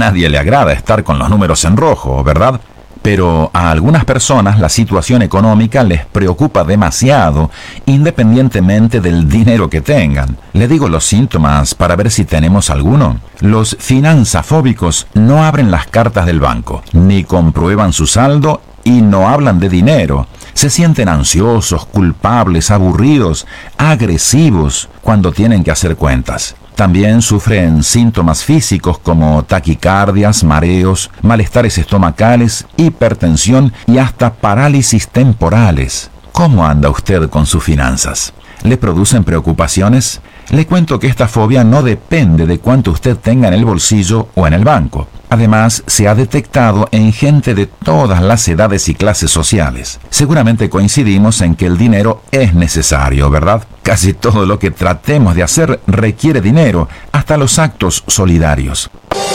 nadie le agrada estar con los números en rojo, ¿verdad? Pero a algunas personas la situación económica les preocupa demasiado, independientemente del dinero que tengan. Le digo los síntomas para ver si tenemos alguno. Los finanzafóbicos no abren las cartas del banco, ni comprueban su saldo y no hablan de dinero. Se sienten ansiosos, culpables, aburridos, agresivos cuando tienen que hacer cuentas. También sufren síntomas físicos como taquicardias, mareos, malestares estomacales, hipertensión y hasta parálisis temporales. ¿Cómo anda usted con sus finanzas? ¿Le producen preocupaciones? Le cuento que esta fobia no depende de cuánto usted tenga en el bolsillo o en el banco. Además, se ha detectado en gente de todas las edades y clases sociales. Seguramente coincidimos en que el dinero es necesario, ¿verdad? Casi todo lo que tratemos de hacer requiere dinero, hasta los actos solidarios.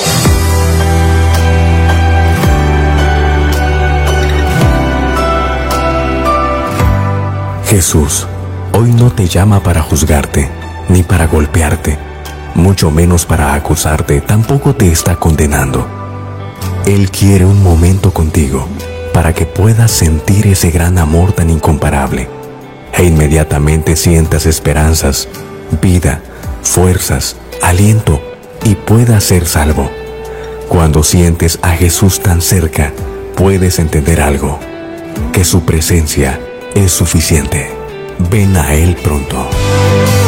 Jesús hoy no te llama para juzgarte, ni para golpearte, mucho menos para acusarte, tampoco te está condenando. Él quiere un momento contigo para que puedas sentir ese gran amor tan incomparable e inmediatamente sientas esperanzas, vida, fuerzas, aliento y puedas ser salvo. Cuando sientes a Jesús tan cerca, puedes entender algo, que su presencia es suficiente. Ven a Él pronto.